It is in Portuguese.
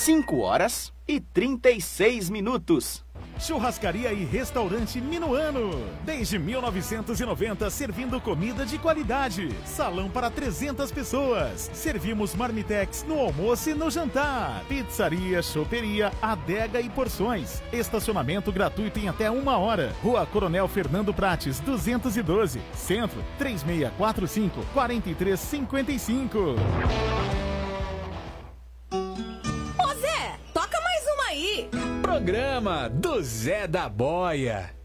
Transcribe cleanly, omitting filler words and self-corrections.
5h36. Churrascaria e restaurante Minuano. Desde 1990, servindo comida de qualidade. Salão para 300 pessoas. Servimos marmitex no almoço e no jantar. Pizzaria, choperia, adega e porções. Estacionamento gratuito em até 1 hora. Rua Coronel Fernando Prates, 212. Centro, 3645-4355. Ô Zé, toca mais uma aí. Programa do Zé da Boia.